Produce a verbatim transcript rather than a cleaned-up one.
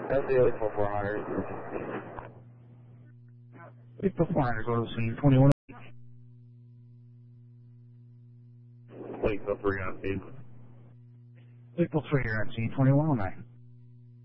That's the Lake four hundred. Lake four hundred, go to the scene, twenty-one. Lake three on scene. Lake three here on scene, twenty-one oh nine.